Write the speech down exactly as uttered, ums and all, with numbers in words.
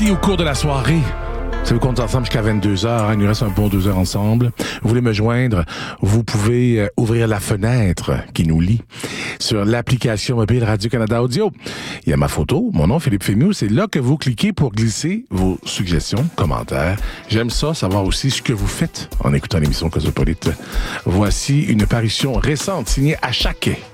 Voici au cours de la soirée. Vous savez qu'on est ensemble jusqu'à vingt-deux heures. Hein? Il nous reste un bon deux heures ensemble. Vous voulez me joindre? Vous pouvez euh, ouvrir la fenêtre qui nous lie sur l'application mobile Radio-Canada Audio. Il y a ma photo, mon nom, Philippe Fémieux. C'est là que vous cliquez pour glisser vos suggestions, commentaires. J'aime ça, savoir aussi ce que vous faites en écoutant l'émission Cosmopolite. Voici une parution récente signée à chaque